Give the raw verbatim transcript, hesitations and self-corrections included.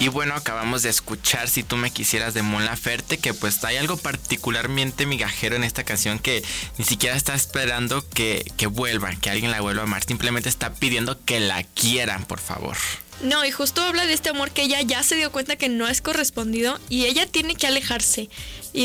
Y bueno, acabamos de escuchar Si tú me quisieras de Mon Laferte, que pues hay algo particularmente migajero en esta canción que ni siquiera está esperando que, que vuelva, que alguien la vuelva a amar, simplemente está pidiendo que la quieran, por favor. No, y justo habla de este amor que ella ya se dio cuenta que no es correspondido y ella tiene que alejarse. Y